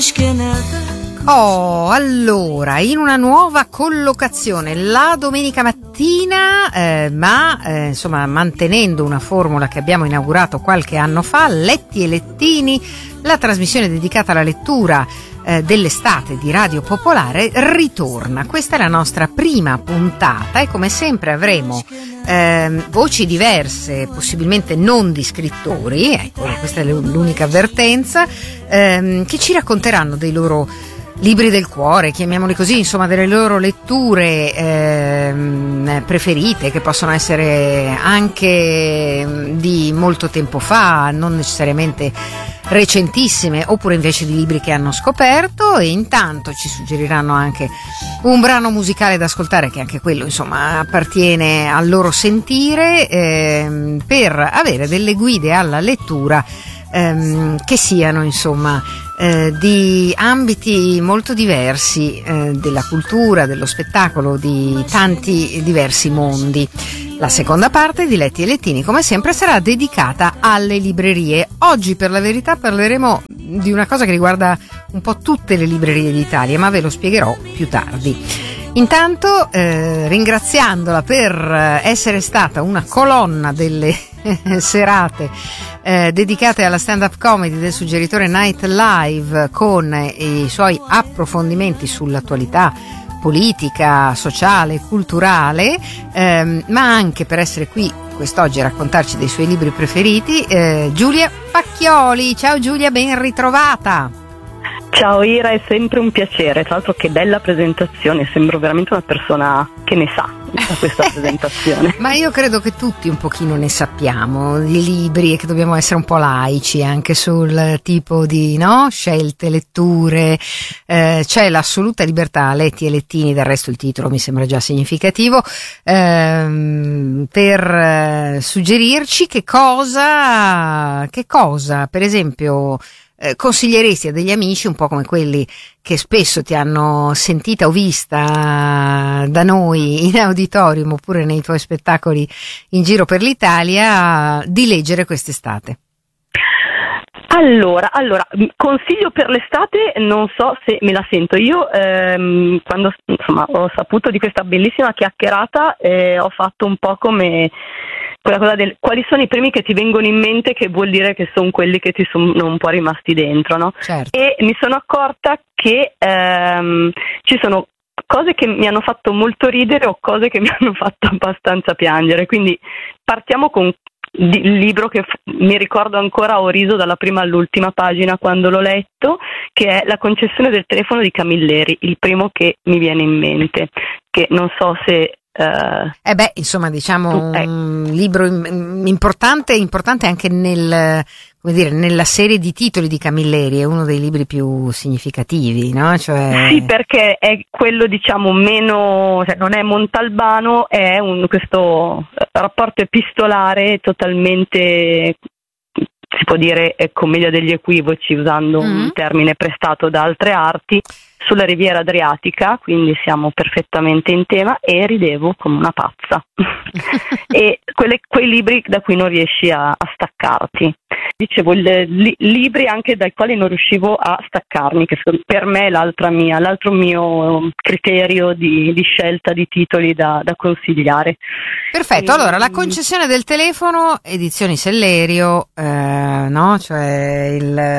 Oh, allora, in una nuova collocazione la domenica mattina, insomma mantenendo una formula che abbiamo inaugurato qualche anno fa, Letti e Lettini, la trasmissione dedicata alla lettura dell'estate di Radio Popolare ritorna. Questa è la nostra prima puntata e come sempre avremo voci diverse, possibilmente non di scrittori, ecco, questa è l'unica avvertenza, che ci racconteranno dei loro libri del cuore, chiamiamoli così, insomma delle loro letture preferite, che possono essere anche di molto tempo fa, non necessariamente recentissime, oppure invece di libri che hanno scoperto, e intanto ci suggeriranno anche un brano musicale da ascoltare, che anche quello insomma appartiene al loro sentire, per avere delle guide alla lettura che siano insomma di ambiti molto diversi, della cultura, dello spettacolo, di tanti diversi mondi. La seconda parte di Letti e Lettini, come sempre, sarà dedicata alle librerie. Oggi, per la verità, parleremo di una cosa che riguarda un po' tutte le librerie d'Italia, ma ve lo spiegherò più tardi. Intanto, ringraziandola per essere stata una colonna delle serate dedicate alla stand-up comedy del Suggeritore Night Live, con i suoi approfondimenti sull'attualità politica, sociale, culturale, ma anche per essere qui quest'oggi a raccontarci dei suoi libri preferiti, Giulia Pacchioli. Ciao Giulia, ben ritrovata. Ciao Ira, è sempre un piacere. Tra l'altro che bella presentazione, sembro veramente una persona che ne sa da questa presentazione. Ma io credo che tutti un pochino ne sappiamo di libri e che dobbiamo essere un po' laici anche sul tipo di scelte, letture. C'è l'assoluta libertà, Letti e Lettini, del resto il titolo mi sembra già significativo, per suggerirci che cosa, per esempio, consiglieresti a degli amici, un po' come quelli che spesso ti hanno sentita o vista da noi in auditorium oppure nei tuoi spettacoli in giro per l'Italia, di leggere quest'estate? Allora, consiglio per l'estate, non so se me la sento. Io quando insomma ho saputo di questa bellissima chiacchierata, ho fatto un po' come quella cosa del quali sono i primi che ti vengono in mente, che vuol dire che sono quelli che ti sono un po' rimasti dentro, no? Certo. E mi sono accorta che ci sono cose che mi hanno fatto molto ridere o cose che mi hanno fatto abbastanza piangere, quindi partiamo con il libro che mi ricordo ancora, ho riso dalla prima all'ultima pagina quando l'ho letto, che è La concessione del telefono di Camilleri, il primo che mi viene in mente, che non so se insomma, diciamo un libro importante anche nella serie di titoli di Camilleri, è uno dei libri più significativi, no? Sì, perché è quello, diciamo, meno, non è Montalbano, è questo rapporto epistolare totalmente, si può dire, è commedia degli equivoci, usando un termine prestato da altre arti, sulla riviera adriatica, quindi siamo perfettamente in tema, e ridevo come una pazza. E quei libri da cui non riesci a staccarti. Dicevo, libri anche dai quali non riuscivo a staccarmi, che per me è l'altro mio criterio di scelta di titoli da consigliare. Perfetto, allora La concessione del telefono, edizioni Sellerio, no? Cioè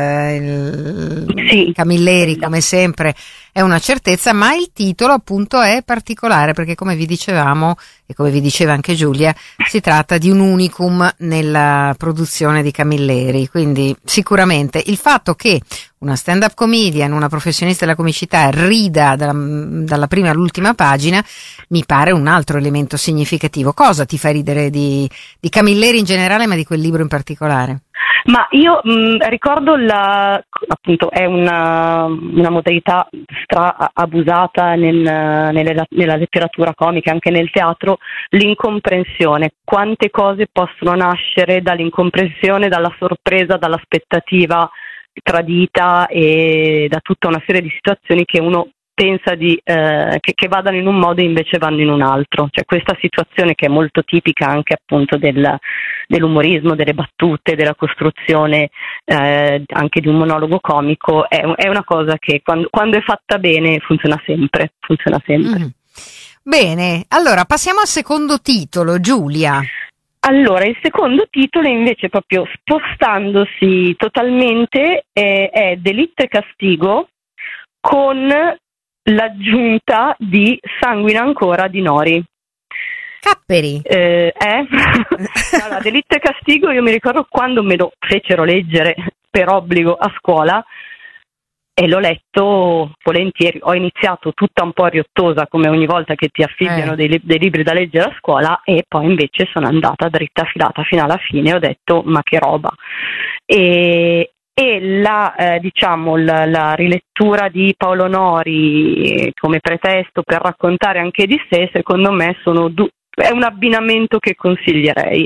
sì, Camilleri, come sempre, è una certezza, ma il titolo appunto è particolare, perché come vi dicevamo e come vi diceva anche Giulia, si tratta di un unicum nella produzione di Camilleri, quindi sicuramente il fatto che una stand-up comedian, una professionista della comicità, rida dalla prima all'ultima pagina, mi pare un altro elemento significativo. Cosa ti fa ridere di Camilleri in generale, ma di quel libro in particolare? Ma io ricordo appunto è una modalità abusata nella letteratura comica, anche nel teatro, l'incomprensione. Quante cose possono nascere dall'incomprensione, dalla sorpresa, dall'aspettativa tradita e da tutta una serie di situazioni che uno pensa che vadano in un modo e invece vanno in un altro. Cioè questa situazione che è molto tipica anche appunto dell'umorismo, delle battute, della costruzione anche di un monologo comico, è una cosa che quando è fatta bene funziona sempre. Mm-hmm. Bene, allora passiamo al secondo titolo, Giulia. Allora, il secondo titolo invece, proprio spostandosi totalmente, è Delitto e Castigo, con l'aggiunta di Sanguina ancora di Nori. Capperi. Allora, Delitto e Castigo, io mi ricordo quando me lo fecero leggere per obbligo a scuola, e l'ho letto volentieri. Ho iniziato tutta un po' riottosa, come ogni volta che ti affibbiano dei libri da leggere a scuola, e poi invece sono andata dritta filata fino alla fine e ho detto ma che roba. E la rilettura di Paolo Nori come pretesto per raccontare anche di sé, secondo me è un abbinamento che consiglierei.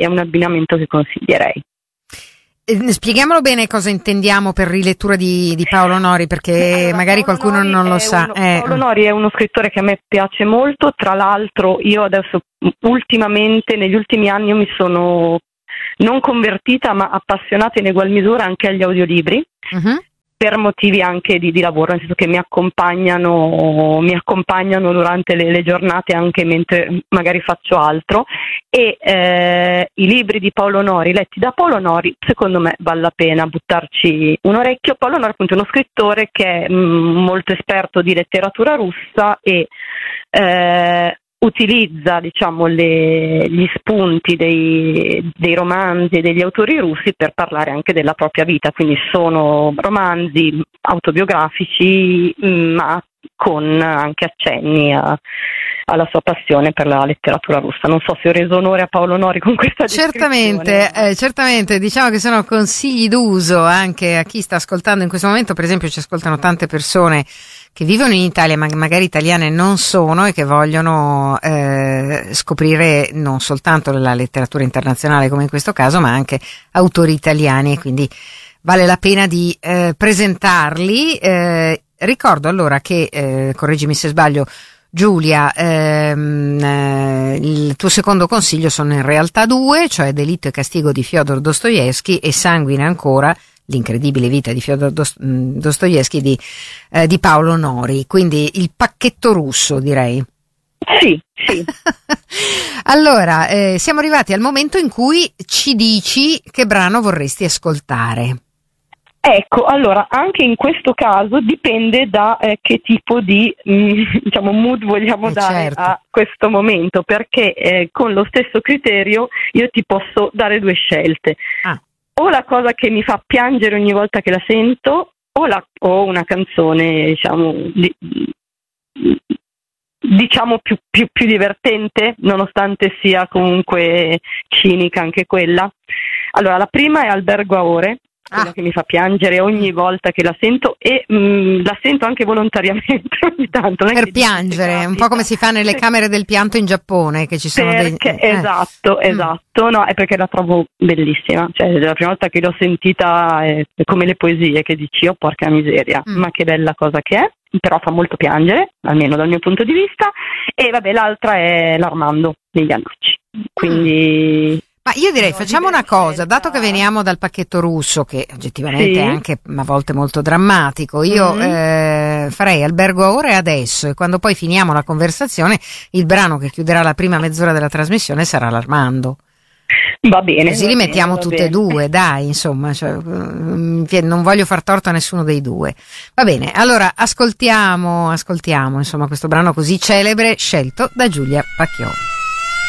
Spieghiamolo bene cosa intendiamo per rilettura di Paolo Nori, perché magari qualcuno non lo sa. Paolo Nori è uno scrittore che a me piace molto. Tra l'altro io adesso ultimamente, negli ultimi anni, io mi sono non convertita ma appassionata in egual misura anche agli audiolibri. Uh-huh. Per motivi anche di lavoro, nel senso che mi accompagnano durante le giornate, anche mentre magari faccio altro, e i libri di Paolo Nori, letti da Paolo Nori, secondo me vale la pena buttarci un orecchio. Paolo Nori appunto è uno scrittore che è molto esperto di letteratura russa e utilizza, diciamo, gli spunti dei romanzi e degli autori russi per parlare anche della propria vita, quindi sono romanzi autobiografici ma con anche accenni alla sua passione per la letteratura russa. Non so se ho reso onore a Paolo Nori con questa descrizione. Certamente, diciamo che sono consigli d'uso anche a chi sta ascoltando in questo momento. Per esempio ci ascoltano tante persone che vivono in Italia ma magari italiane non sono e che vogliono scoprire non soltanto la letteratura internazionale come in questo caso, ma anche autori italiani, e quindi vale la pena di presentarli. Ricordo allora che, correggimi se sbaglio Giulia, il tuo secondo consiglio sono in realtà due, cioè Delitto e Castigo di Fyodor Dostoevskij e Sanguine ancora, l'incredibile vita di Fyodor Dostoevskij di Paolo Nori, quindi il pacchetto russo, direi. Sì. Allora, siamo arrivati al momento in cui ci dici che brano vorresti ascoltare. Ecco, allora, anche in questo caso dipende da che tipo di mood vogliamo dare, certo, a questo momento, perché con lo stesso criterio io ti posso dare due scelte. O la cosa che mi fa piangere ogni volta che la sento, o una canzone, diciamo più divertente, nonostante sia comunque cinica anche quella. Allora, la prima è Albergo a Ore, quella che mi fa piangere ogni volta che la sento, e la sento anche volontariamente ogni tanto. Per piangere, un po' come si fa nelle camere del pianto in Giappone, che ci sono Esatto, no, è perché la trovo bellissima. Cioè, la prima volta che l'ho sentita è come le poesie, che dici, oh porca miseria, ma che bella cosa che è, però fa molto piangere, almeno dal mio punto di vista. E vabbè, l'altra è l'Armando degli Annucci, quindi... Ma io direi facciamo una cosa, dato che veniamo dal pacchetto russo, che oggettivamente è anche a volte molto drammatico, io farei Albergo a Ore adesso, e quando poi finiamo la conversazione il brano che chiuderà la prima mezz'ora della trasmissione sarà l'Armando. Va bene. Così li mettiamo tutte e due, dai, insomma, non voglio far torto a nessuno dei due. Va bene, allora ascoltiamo insomma questo brano così celebre scelto da Giulia Pacchiò.